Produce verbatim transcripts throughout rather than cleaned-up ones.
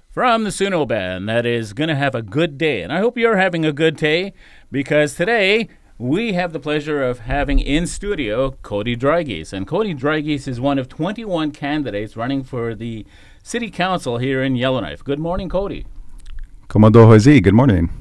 from the Suno Band that is going to have a good day. And I hope you're having a good day, because today we have the pleasure of having in studio Cody Drygeese. And Cody Drygeese is one of twenty-one candidates running for the City Council here in Yellowknife. Good morning, Cody. Commodore Jose, good morning.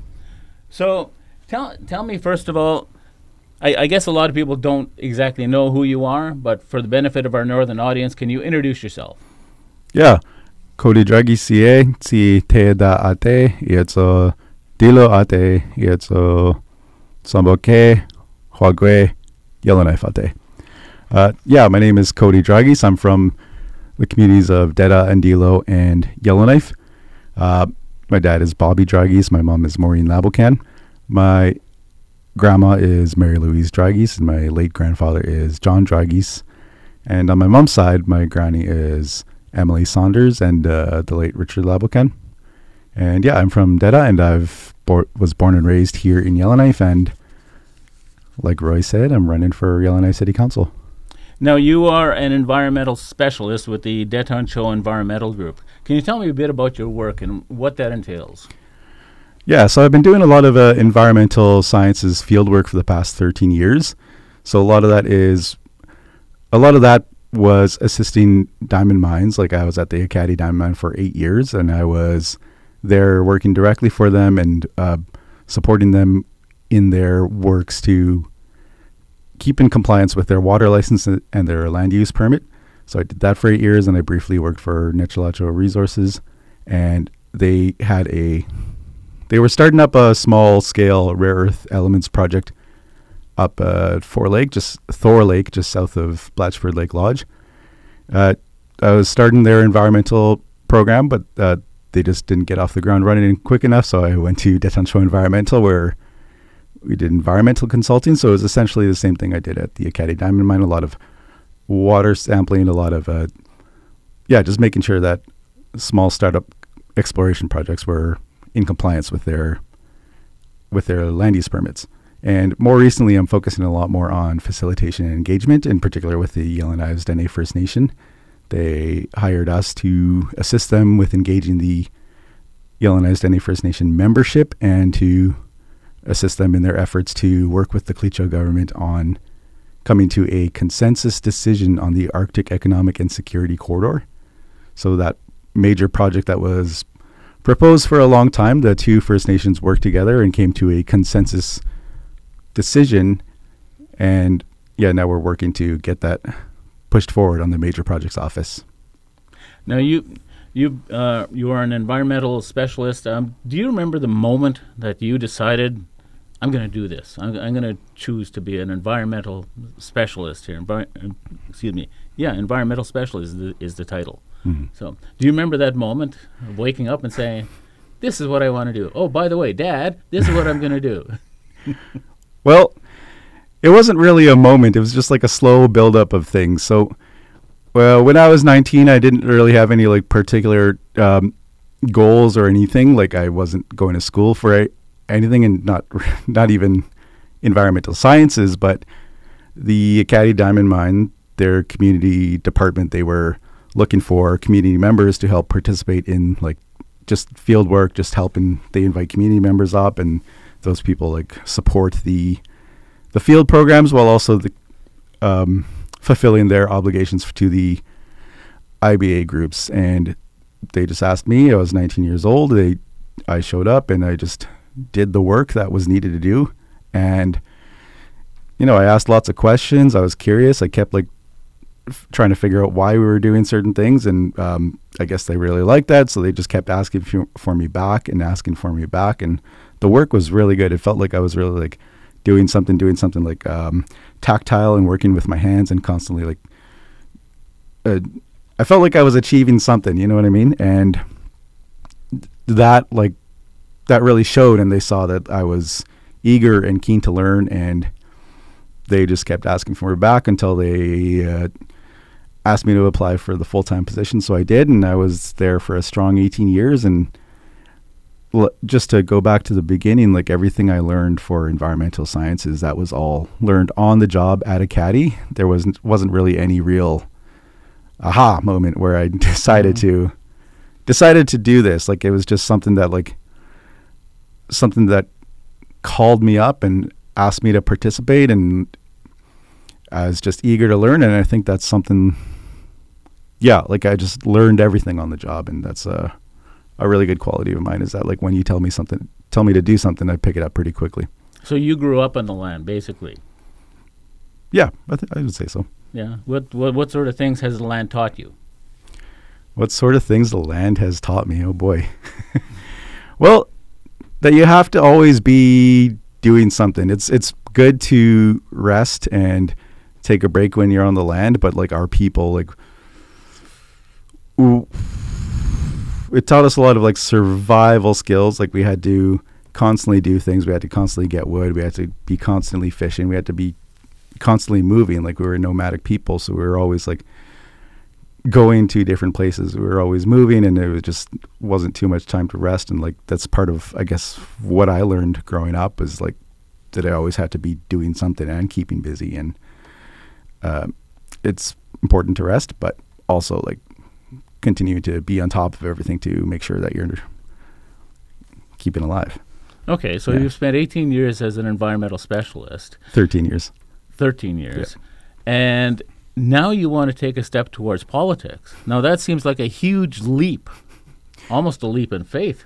So tell tell me, first of all, I, I guess a lot of people don't exactly know who you are, but for the benefit of our northern audience, can you introduce yourself? Yeah. Cody Drygeese, si te da ate, ietso dilo ate, ietso samboke, huagwe, Yellowknife ate. Uh, yeah, my name is Cody Drygeese. I'm from the communities of Deda and Dilo and Yellowknife. Uh, my dad is Bobby Drygeese. My mom is Maureen Labocan. My grandma is Mary Louise Drygeese, and my late grandfather is John Drygeese. And on my mom's side, my granny is Emily Saunders and uh, the late Richard Labocan. And yeah, I'm from Deda, and I've bo- was born and raised here in Yellowknife. And like Roy said, I'm running for Yellowknife City Council. Now, you are an environmental specialist with the Detoncho Environmental Group. Can you tell me a bit about your work and what that entails? Yeah, so I've been doing a lot of uh, environmental sciences field work for the past thirteen years. So a lot of that is, a lot of that was assisting diamond mines. Like I was at the Acadie Diamond Mine for eight years, and I was there working directly for them and uh, supporting them in their works to keep in compliance with their water license and their land use permit. So I did that for eight years, and I briefly worked for Nechalacho Resources, and they had a, they were starting up a small scale rare earth elements project up uh, at Thor Lake, just Thor Lake, just south of Blatchford Lake Lodge. Uh, I was starting their environmental program, but uh, they just didn't get off the ground running quick enough. So I went to Detoncho Environmental, where we did environmental consulting. So it was essentially the same thing I did at the Acadie Diamond Mine. A lot of water sampling, a lot of uh, yeah, just making sure that small startup exploration projects were in compliance with their with their land use permits. And more recently, I'm focusing a lot more on facilitation and engagement, in particular with the Yellowknives Dene First Nation. They hired us to assist them with engaging the Yellowknives Dene First Nation membership and to assist them in their efforts to work with the Clecho government on coming to a consensus decision on the Arctic Economic and Security Corridor. So that major project that was proposed for a long time, the two First Nations worked together and came to a consensus decision, and yeah, now we're working to get that pushed forward on the Major Projects Office. Now, you you uh, you are an environmental specialist. Um, do you remember the moment that you decided, I'm going to do this? I'm, I'm going to choose to be an environmental specialist here. Envi- uh, excuse me. Yeah, environmental specialist is the, is the title. Mm-hmm. So, do you remember that moment of waking up and saying, "This is what I want to do"? Oh, by the way, Dad, this is what I'm going to do. Well, it wasn't really a moment. It was just like a slow buildup of things. So, well, when I was nineteen, I didn't really have any like particular um, goals or anything. Like I wasn't going to school for a- anything, and not not even environmental sciences. But the Acadie Diamond Mine, their community department, they were looking for community members to help participate in like just field work, just helping. They invite community members up, and those people like support the the field programs while also the um, fulfilling their obligations to the I B A groups. And they just asked me. I was nineteen years old. They I showed up and I just did the work that was needed to do. And you know, I asked lots of questions. I was curious. I kept like f- trying to figure out why we were doing certain things, and um, I guess they really liked that, so they just kept asking for, for me back and asking for me back. And the work was really good. It felt like I was really like doing something, doing something like um, tactile and working with my hands and constantly like, uh, I felt like I was achieving something, you know what I mean? And that like, that really showed, and they saw that I was eager and keen to learn, and they just kept asking for me back until they uh, asked me to apply for the full-time position. So I did, and I was there for a strong eighteen years. And just to go back to the beginning, like everything I learned for environmental sciences, that was all learned on the job at Acadie. There wasn't wasn't really any real aha moment where I decided mm-hmm. to decided to do this. Like it was just something that like something that called me up and asked me to participate, and I was just eager to learn. And I think that's something, yeah, like I just learned everything on the job, and that's a a really good quality of mine, is that like when you tell me something, tell me to do something, I pick it up pretty quickly. So you grew up on the land, basically. Yeah, I, th- I would say so. Yeah. What, what what sort of things has the land taught you? What sort of things the land has taught me? Oh boy. Well, that you have to always be doing something. It's it's good to rest and take a break when you're on the land, but like our people, like ooh, it taught us a lot of like survival skills. Like we had to constantly do things. We had to constantly get wood. We had to be constantly fishing. We had to be constantly moving. Like we were nomadic people, so we were always like going to different places. We were always moving, and it was just wasn't too much time to rest. And like that's part of, I guess, what I learned growing up is like that I always had to be doing something and keeping busy. And uh, it's important to rest, but also like continue to be on top of everything to make sure that you're keeping alive. Okay, so Yeah. you've spent eighteen years as an environmental specialist. thirteen years. thirteen years. And now you want to take a step towards politics. Now that seems like a huge leap, almost a leap in faith.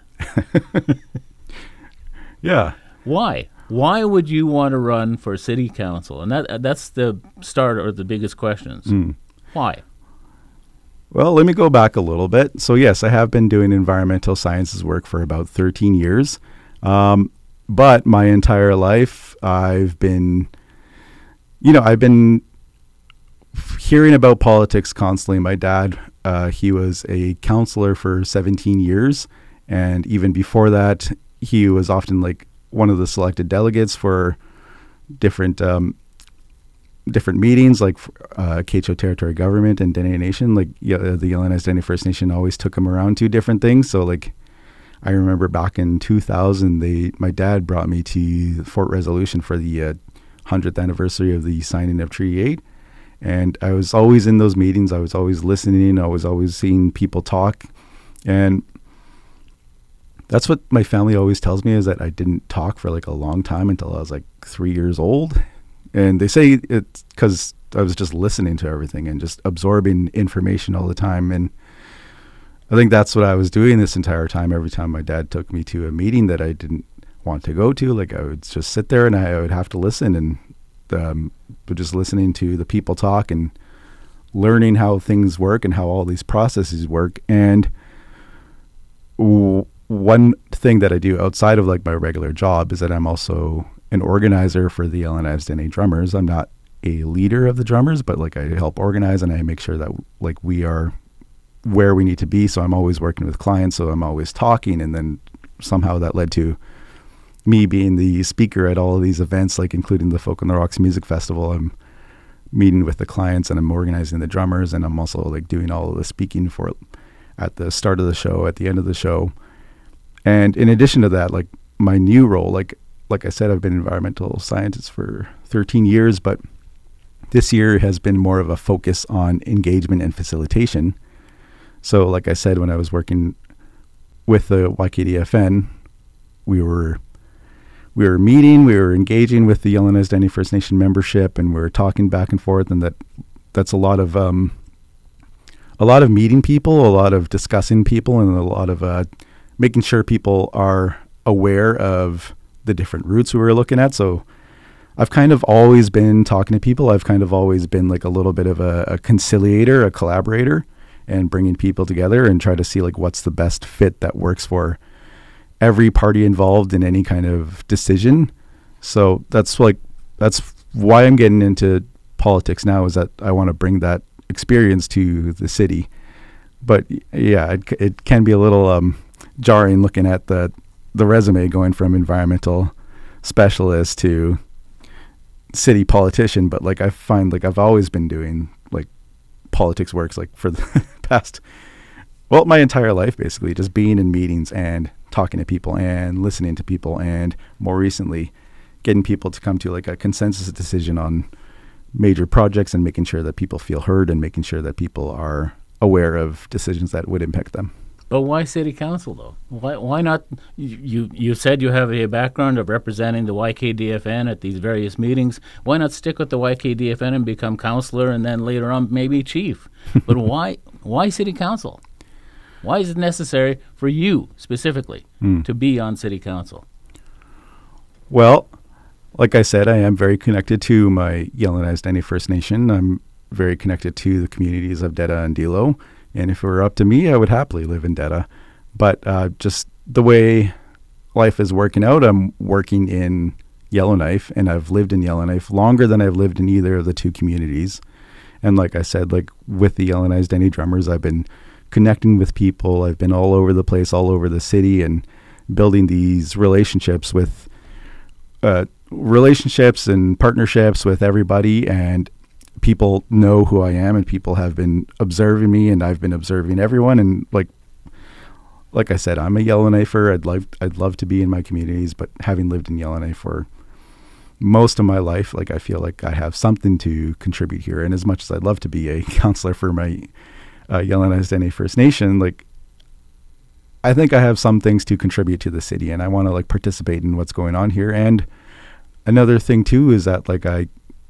Yeah. Why? Why would you want to run for city council? And that uh, that's the start or the biggest questions. Mm. Why? Well, let me go back a little bit. So yes, I have been doing environmental sciences work for about thirteen years. Um, but my entire life, I've been, you know, I've been hearing about politics constantly. My dad, uh, he was a counselor for seventeen years. And even before that, he was often like one of the selected delegates for different, um, different meetings, like uh, K H O Territory Government and Dene Nation. Like yeah, the Yellowknives Dene First Nation always took him around to different things. So like, I remember back in two thousand, they my dad brought me to Fort Resolution for the uh, hundredth anniversary of the signing of Treaty eight. And I was always in those meetings. I was always listening. I was always seeing people talk. And that's what my family always tells me, is that I didn't talk for like a long time until I was like three years old. And they say it's because I was just listening to everything and just absorbing information all the time. And I think that's what I was doing this entire time. Every time my dad took me to a meeting that I didn't want to go to, like I would just sit there and I would have to listen, and um, but just listening to the people talk and learning how things work and how all these processes work. And w- one thing that I do outside of like my regular job is that I'm also an organizer for the Yellowknives Dene Drummers. I'm not a leader of the drummers, but like I help organize and I make sure that like we are where we need to be. So I'm always working with clients. So I'm always talking. And then somehow that led to me being the speaker at all of these events, like including the Folk on the Rocks Music Festival. I'm meeting with the clients and I'm organizing the drummers, and I'm also like doing all of the speaking for at the start of the show, at the end of the show. And in addition to that, like my new role, like like I said, I've been an environmental scientist for thirteen years, but this year has been more of a focus on engagement and facilitation. So like I said, when I was working with the Y K D F N, we were we were meeting, we were engaging with the Yellowknives Dene First Nation membership, and we were talking back and forth, and that that's a lot of um, a lot of meeting people, a lot of discussing people, and a lot of uh, making sure people are aware of the different routes we were looking at. So I've kind of always been talking to people. I've kind of always been like a little bit of a, a conciliator, a collaborator, and bringing people together and try to see like what's the best fit that works for every party involved in any kind of decision. So that's like, that's why I'm getting into politics now, is that I want to bring that experience to the city. But yeah, it, it can be a little um, jarring looking at the, the resume going from environmental specialist to city politician. But like, I find like I've always been doing like politics works like for the past, well, my entire life, basically just being in meetings and talking to people and listening to people, and more recently getting people to come to like a consensus decision on major projects and making sure that people feel heard and making sure that people are aware of decisions that would impact them. But why city council though? Why why not? You you you said you have a background of representing the Y K D F N at these various meetings. Why not stick with the Y K D F N and become councillor, and then later on maybe chief? But why why city council? Why is it necessary for you specifically Mm. to be on city council? Well, like I said, I am very connected to my Yellowknives Dene First Nation. I'm very connected to the communities of Detta and Delo. And if it were up to me, I would happily live in Detta. But uh, just the way life is working out, I'm working in Yellowknife, and I've lived in Yellowknife longer than I've lived in either of the two communities. And like I said, like with the Yellowknives Dene drummers, I've been connecting with people. I've been all over the place, all over the city, and building these relationships with uh, relationships and partnerships with everybody. And people know who I am, and people have been observing me, and I've been observing everyone. And like, like I said, I'm a Yellowknifer. I'd love, I'd love to be in my communities, but having lived in Yellowknife for most of my life, like I feel like I have something to contribute here. And as much as I'd love to be a counselor for my uh, Yellowknives Dene First Nation, like I think I have some things to contribute to the city, and I want to like participate in what's going on here. And another thing too is that like I.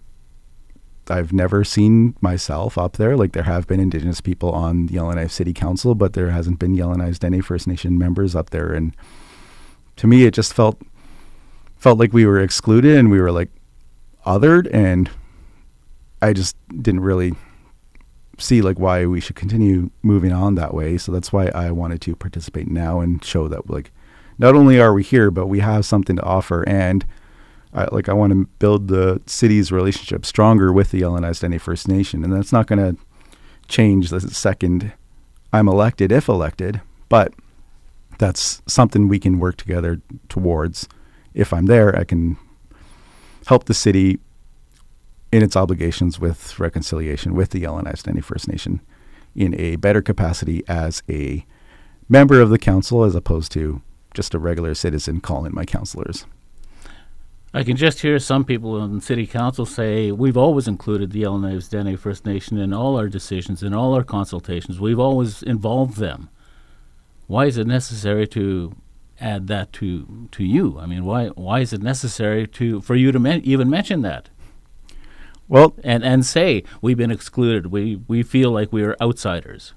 I've never seen myself up there. Like there have been Indigenous people on Yellowknife City Council, but there hasn't been Yellowknives Dene First Nation members up there. And to me, it just felt felt like we were excluded and we were like othered. And I just didn't really see like why we should continue moving on that way. So that's why I wanted to participate now and show that like not only are we here, but we have something to offer. And I, like I want to build the city's relationship stronger with the Yellowknives Dene First Nation, and that's not going to change the second I'm elected, if elected. But that's something we can work together towards. If I'm there, I can help the city in its obligations with reconciliation with the Yellowknives Dene First Nation in a better capacity as a member of the council, as opposed to just a regular citizen calling my councillors. I can just hear some people on city council say, we've always included the Yellowknives Dene First Nation in all our decisions, in all our consultations. We've always involved them. Why is it necessary to add that to to you? I mean, why why is it necessary to for you to men- even mention that? Well, and and say we've been excluded. We we feel like we are outsiders.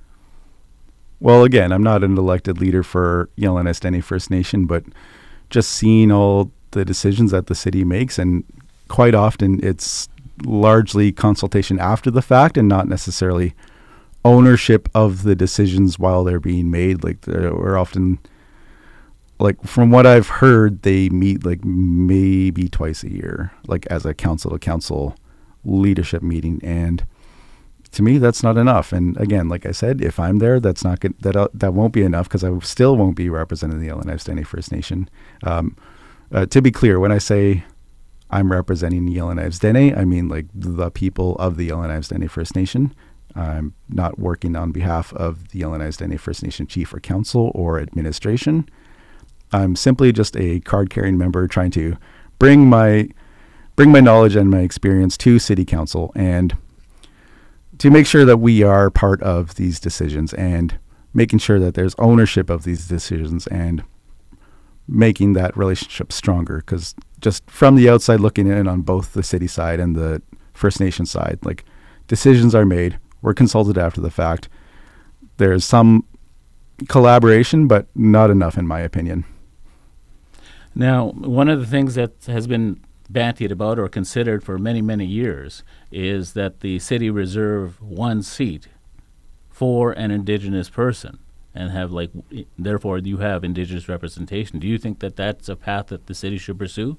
Well, again, I'm not an elected leader for Yellowknives Dene First Nation, but just seeing all the decisions that the city makes, and quite often it's largely consultation after the fact and not necessarily ownership of the decisions while they're being made. Like we're often, like from what I've heard, they meet like maybe twice a year, like as a council to council leadership meeting. And to me, that's not enough. And again, like I said, if I'm there, that's not good. That uh, that won't be enough, because I still won't be representing the Yellowknives Dene First Nation. Um, Uh, to be clear, when I say I'm representing Yellowknives Dene, I mean like the people of the Yellowknives Dene First Nation. I'm not working on behalf of the Yellowknives Dene First Nation chief or council or administration. I'm simply just a card-carrying member trying to bring my bring my knowledge and my experience to city council, and to make sure that we are part of these decisions, and making sure that there's ownership of these decisions, and making that relationship stronger. Because just from the outside looking in on both the city side and the First Nation side, like decisions are made, we're consulted after the fact. There's some collaboration, but not enough in my opinion. Now, one of the things that has been bantied about or considered for many, many years is that the city reserve one seat for an Indigenous person, and have like, therefore you have Indigenous representation. Do you think that that's a path that the city should pursue?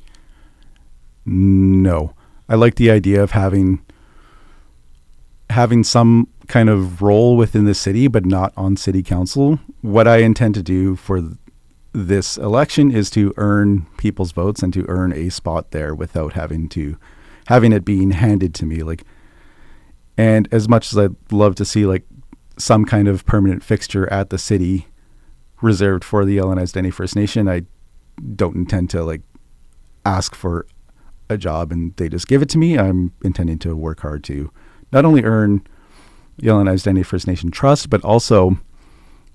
No. I like the idea of having having some kind of role within the city, but not on city council. What I intend to do for th- this election is to earn people's votes and to earn a spot there without having to having it being handed to me. Like, and as much as I'd love to see like some kind of permanent fixture at the city reserved for the Yellowknives Dene First Nation, I don't intend to like ask for a job and they just give it to me. I'm intending to work hard to not only earn Yellowknives Dene First Nation trust, but also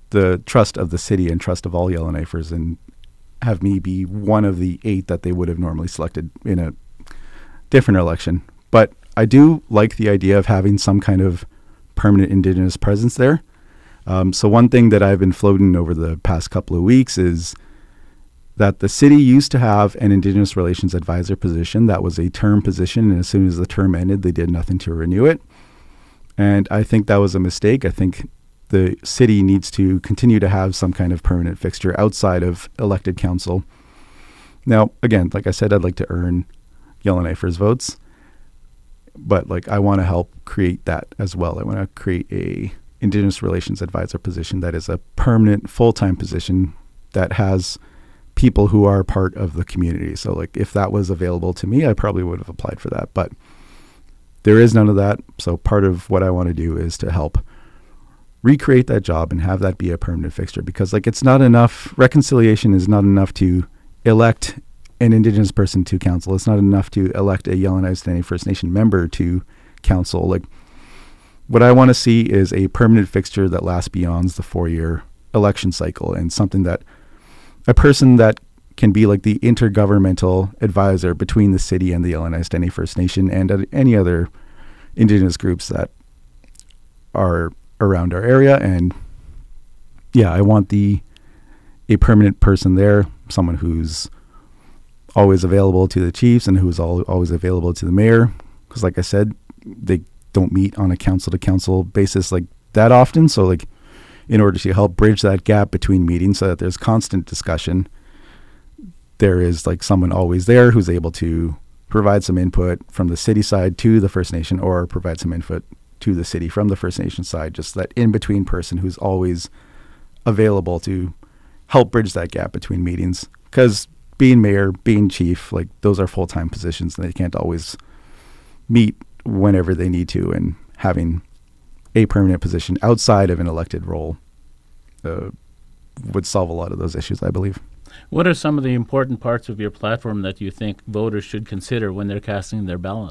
the trust of the city and trust of all Yellowknifers, and have me be one of the eight that they would have normally selected in a different election. But I do like the idea of having some kind of permanent Indigenous presence there. Um, so one thing that I've been floating over the past couple of weeks is that the city used to have an Indigenous Relations Advisor position that was a term position, and as soon as the term ended, they did nothing to renew it. And I think that was a mistake. I think the city needs to continue to have some kind of permanent fixture outside of elected council. Now, again, like I said, I'd like to earn Yellowknifers votes, but like I want to help create that as well. I want to create a Indigenous Relations Advisor position that is a permanent full-time position that has people who are part of the community. So like if that was available to me, I probably would have applied for that, but there is none of that. So part of what I want to do is to help recreate that job and have that be a permanent fixture, because like it's not enough. Reconciliation is not enough to elect an Indigenous person to council. It's not enough to elect a Yellowknife Standing First Nation member to council. Like what I want to see is a permanent fixture that lasts beyond the four-year election cycle, and something that a person that can be like the intergovernmental advisor between the city and the Yellowknife Standing First Nation and uh, any other Indigenous groups that are around our area. And yeah, I want the a permanent person there, someone who's always available to the chiefs and who's al- always available to the mayor, because like I said, they don't meet on a council to council basis like that often. So like in order to help bridge that gap between meetings so that there's constant discussion, there is like someone always there who's able to provide some input from the city side to the First Nation, or provide some input to the city from the First Nation side, just that in-between person who's always available to help bridge that gap between meetings. Because being mayor, being chief, like those are full-time positions, and they can't always meet whenever they need to, and having a permanent position outside of an elected role uh, would solve a lot of those issues, I believe. What are some of the important parts of your platform that you think voters should consider when they're casting their ballot?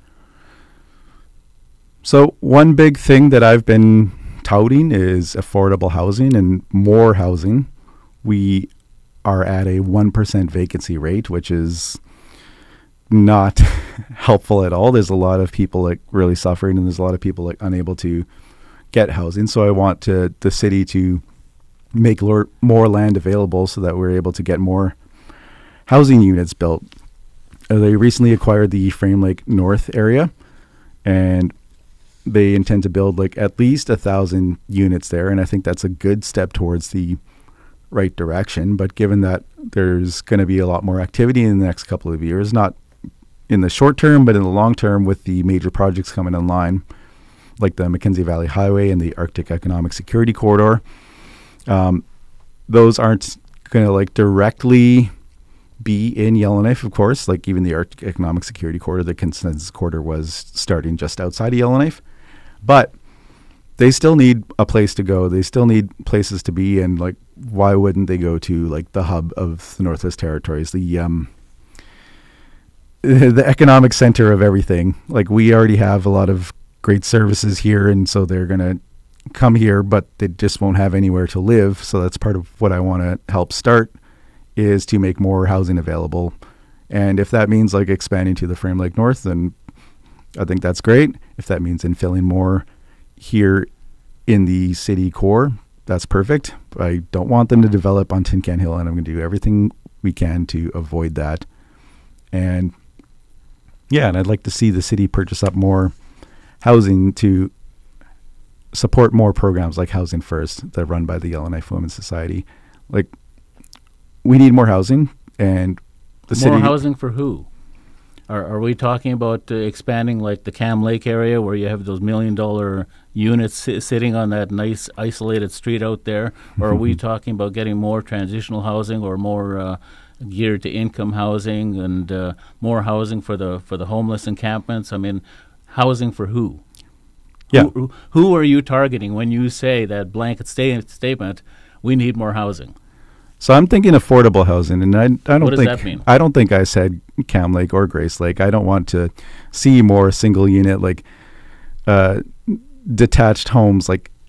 So one big thing that I've been touting is affordable housing and more housing. We are at a one percent vacancy rate, which is not helpful at all. There's a lot of people like really suffering, and there's a lot of people like unable to get housing. So I want to the city to make lor- more land available so that we're able to get more housing units built. Uh, they recently acquired the Frame Lake North area, and they intend to build like at least a thousand units there. And I think that's a good step towards the right direction. But given that there's going to be a lot more activity in the next couple of years, not in the short term, but in the long term, with the major projects coming online, like the Mackenzie Valley Highway and the Arctic Economic Security Corridor, um, those aren't going to like directly be in Yellowknife, of course. Like even the Arctic Economic Security Corridor, the Consensus Corridor, was starting just outside of Yellowknife. But they still need a place to go. They still need places to be. And like, why wouldn't they go to like the hub of the Northwest Territories, the um, the economic center of everything? Like we already have a lot of great services here, and so they're going to come here, but they just won't have anywhere to live. So that's part of what I want to help start, is to make more housing available. And if that means like expanding to the Frame Lake North, then I think that's great. If that means infilling more here in the city core, that's perfect. I don't want them to develop on Tin Can Hill, and I'm going to do everything we can to avoid that. And yeah, and I'd like to see the city purchase up more housing to support more programs like Housing First that are run by the Yellowknife Women's Society. Like, we need more housing, and the More city... housing for who? Are, are we talking about uh, expanding like the Cam Lake area, where you have those million dollar units si- sitting on that nice isolated street out there? Or are we talking about getting more transitional housing, or more uh, geared to income housing, and uh, more housing for the for the homeless encampments? I mean, housing for who? Yeah. Who, who are you targeting when you say that blanket sta- statement, we need more housing? So I'm thinking affordable housing, and I, I don't What does think that mean? I don't think I said Cam Lake or Grace Lake. I don't want to see more single unit, like uh, detached homes. Like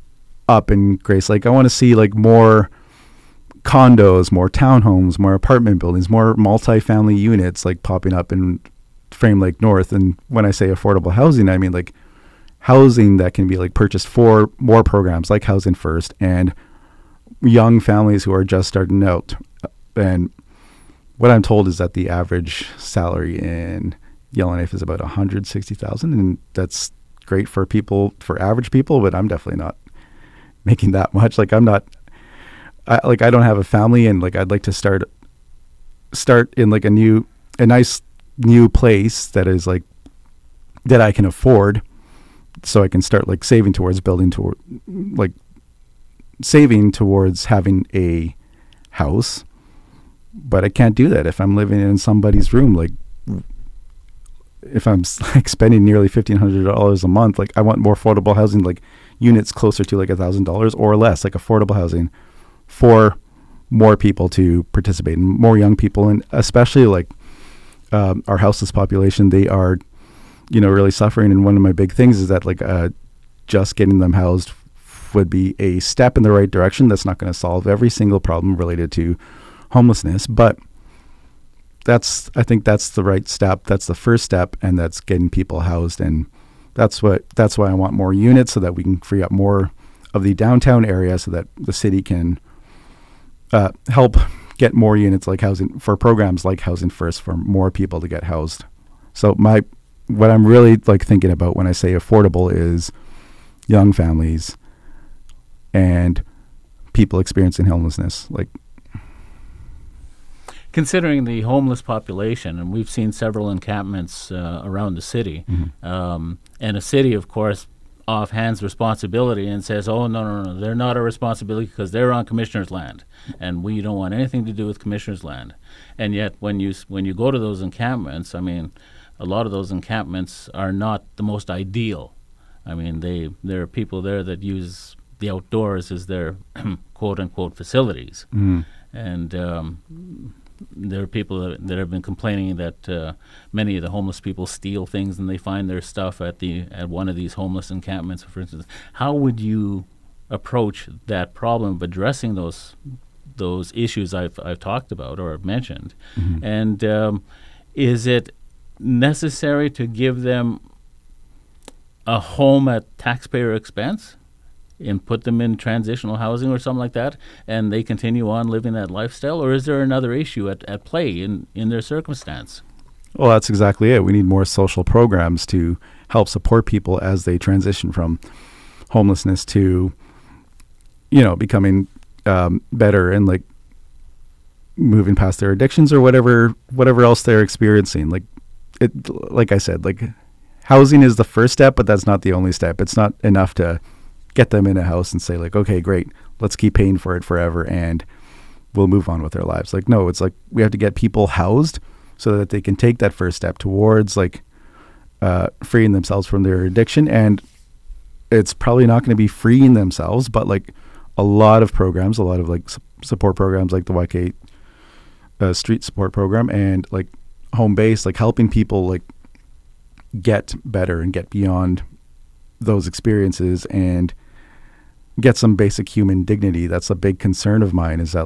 up in Grace Lake. I want to see like more condos, more townhomes, more apartment buildings, more multifamily units like popping up in Frame Lake North. And when I say affordable housing, I mean like housing that can be like purchased for more programs like Housing First and young families who are just starting out. And what I'm told is that the average salary in Yellowknife is about one hundred sixty thousand dollars, and that's great for people, for average people, but I'm definitely not making that much. Like I'm not, I, like I don't have a family, and like I'd like to start, start in like a new, a nice new place that is like, that I can afford, so I can start like saving towards building toward, like saving towards having a house. But I can't do that if I'm living in somebody's room. Like if I'm like spending nearly fifteen hundred dollars a month, like I want more affordable housing, like units closer to like a thousand dollars or less, like affordable housing for more people to participate, and more young people, and especially like um, our houseless population. They are, you know, really suffering. And one of my big things is that like uh, just getting them housed would be a step in the right direction. That's not going to solve every single problem related to homelessness, but that's, I think that's the right step. That's the first step, and that's getting people housed. And that's what, that's why I want more units, so that we can free up more of the downtown area, so that the city can uh, help get more units like housing for programs like Housing First for more people to get housed. So my, what I'm really like thinking about when I say affordable is young families and people experiencing homelessness. Like, considering the homeless population, and we've seen several encampments uh, around the city, mm-hmm. um, and a city, of course, offhands responsibility and says, oh, no, no, no, they're not our responsibility because they're on commissioner's land, and we don't want anything to do with commissioner's land. And yet when you, when you go to those encampments, I mean, a lot of those encampments are not the most ideal. I mean, they there are people there that use the outdoors as their quote-unquote facilities. Mm-hmm. And um, there are people that, that have been complaining that uh, many of the homeless people steal things, and they find their stuff at the at one of these homeless encampments, for instance. How would you approach that problem of addressing those those issues I've I've talked about or mentioned? Mm-hmm. And um, is it necessary to give them a home at taxpayer expense and put them in transitional housing or something like that, and they continue on living that lifestyle? Or is there another issue at, at play in, in their circumstance? Well, that's exactly it. We need more social programs to help support people as they transition from homelessness to, you know, becoming um, better and like moving past their addictions or whatever whatever else they're experiencing. Like it, like I said, like housing is the first step, but that's not the only step. It's not enough to get them in a house and say like, okay, great, let's keep paying for it forever and we'll move on with their lives. Like, no, it's like we have to get people housed so that they can take that first step towards like uh, freeing themselves from their addiction. And it's probably not going to be freeing themselves, but like a lot of programs, a lot of like su- support programs like the Y K uh, street support program and like home base, like helping people like get better and get beyond those experiences and get some basic human dignity. That's a big concern of mine, is that